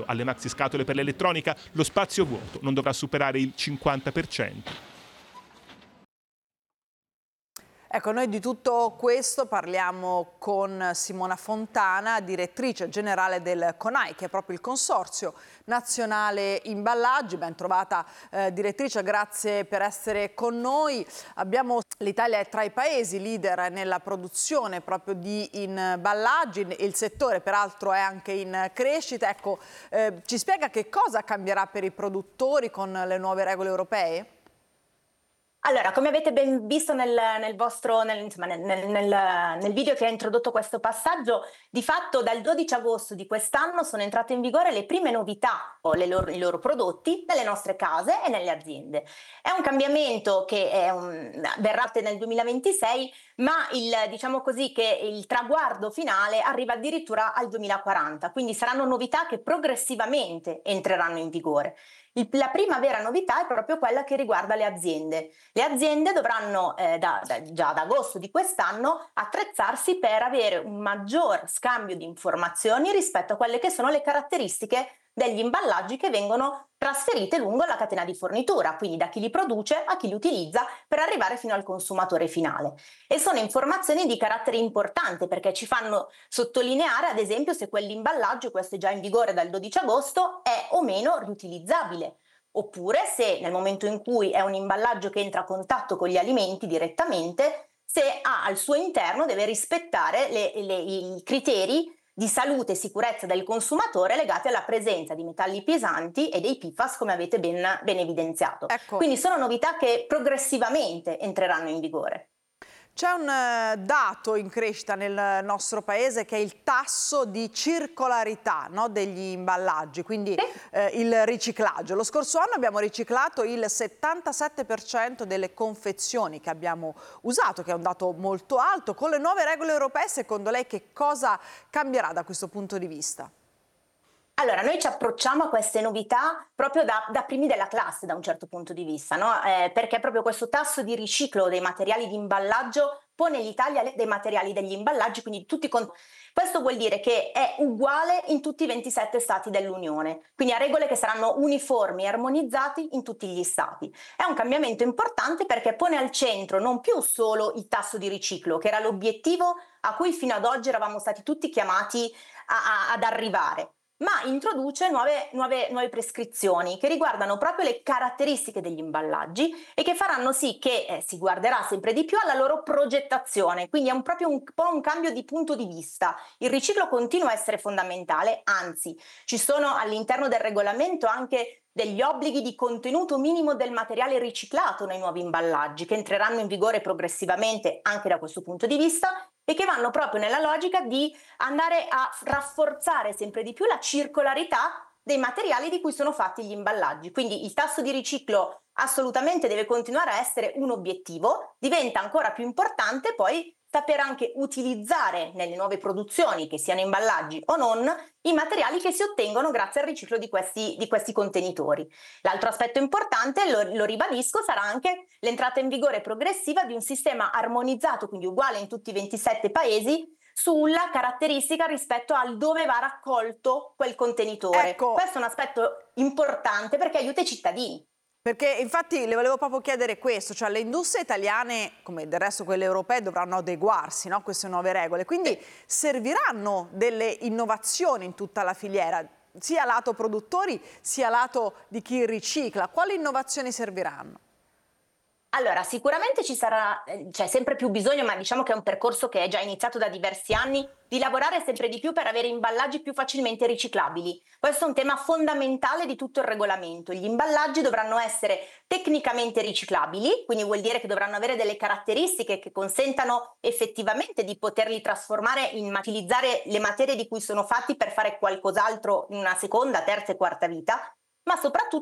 taglio alle maxi scatole per l'elettronica, lo spazio vuoto non dovrà superare il 50%. Ecco, noi di tutto questo parliamo con Simona Fontana, direttrice generale del CONAI, che è proprio il Consorzio Nazionale Imballaggi. Ben trovata direttrice, grazie per essere con noi. L'Italia è tra i paesi leader nella produzione proprio di imballaggi, il settore peraltro è anche in crescita. Ecco, ci spiega che cosa cambierà per i produttori con le nuove regole europee? Allora, come avete ben visto nel video che ha introdotto questo passaggio, di fatto dal 12 agosto di quest'anno sono entrate in vigore le prime novità o i loro prodotti nelle nostre case e nelle aziende. È un cambiamento che verrà nel 2026, ma diciamo così che il traguardo finale arriva addirittura al 2040, quindi saranno novità che progressivamente entreranno in vigore. La prima vera novità è proprio quella che riguarda le aziende. Le aziende dovranno già ad agosto di quest'anno attrezzarsi per avere un maggior scambio di informazioni rispetto a quelle che sono le caratteristiche degli imballaggi che vengono trasferite lungo la catena di fornitura, quindi da chi li produce a chi li utilizza per arrivare fino al consumatore finale. E sono informazioni di carattere importante perché ci fanno sottolineare, ad esempio, se quell'imballaggio, questo è già in vigore dal 12 agosto, è o meno riutilizzabile. Oppure se nel momento in cui è un imballaggio che entra a contatto con gli alimenti direttamente, se al suo interno deve rispettare i criteri di salute e sicurezza del consumatore legati alla presenza di metalli pesanti e dei PFAS, come avete ben evidenziato. Ecco. Quindi sono novità che progressivamente entreranno in vigore. C'è un dato in crescita nel nostro paese che è il tasso di circolarità, no, degli imballaggi, quindi il riciclaggio. Lo scorso anno abbiamo riciclato il 77% delle confezioni che abbiamo usato, che è un dato molto alto. Con le nuove regole europee, secondo lei che cosa cambierà da questo punto di vista? Allora, noi ci approcciamo a queste novità proprio da primi della classe, da un certo punto di vista, no? Perché proprio questo tasso di riciclo dei materiali di imballaggio pone l'Italia dei materiali degli imballaggi, quindi questo vuol dire che è uguale in tutti i 27 stati dell'Unione, quindi ha regole che saranno uniformi e armonizzati in tutti gli stati. È un cambiamento importante perché pone al centro non più solo il tasso di riciclo, che era l'obiettivo a cui fino ad oggi eravamo stati tutti chiamati ad arrivare, ma introduce nuove prescrizioni che riguardano proprio le caratteristiche degli imballaggi e che faranno sì che si guarderà sempre di più alla loro progettazione, quindi è proprio un po' un cambio di punto di vista. Il riciclo continua a essere fondamentale, anzi ci sono all'interno del regolamento anche degli obblighi di contenuto minimo del materiale riciclato nei nuovi imballaggi che entreranno in vigore progressivamente anche da questo punto di vista e che vanno proprio nella logica di andare a rafforzare sempre di più la circolarità dei materiali di cui sono fatti gli imballaggi. Quindi il tasso di riciclo assolutamente deve continuare a essere un obiettivo, diventa ancora più importante poi saper anche utilizzare nelle nuove produzioni, che siano imballaggi o non, i materiali che si ottengono grazie al riciclo di questi contenitori. L'altro aspetto importante, lo ribadisco, sarà anche l'entrata in vigore progressiva di un sistema armonizzato, quindi uguale in tutti i 27 paesi, sulla caratteristica rispetto al dove va raccolto quel contenitore. Ecco. Questo è un aspetto importante perché aiuta i cittadini. Perché infatti le volevo proprio chiedere questo, cioè le industrie italiane, come del resto quelle europee, dovranno adeguarsi, no, a queste nuove regole, quindi serviranno delle innovazioni in tutta la filiera, sia lato produttori sia lato di chi ricicla. Quali innovazioni serviranno? Allora, sicuramente ci sarà, c'è sempre più bisogno, ma diciamo che è un percorso che è già iniziato da diversi anni, di lavorare sempre di più per avere imballaggi più facilmente riciclabili. Questo è un tema fondamentale di tutto il regolamento. Gli imballaggi dovranno essere tecnicamente riciclabili, quindi vuol dire che dovranno avere delle caratteristiche che consentano effettivamente di poterli trasformare utilizzare le materie di cui sono fatti per fare qualcos'altro in una seconda, terza e quarta vita, ma soprattutto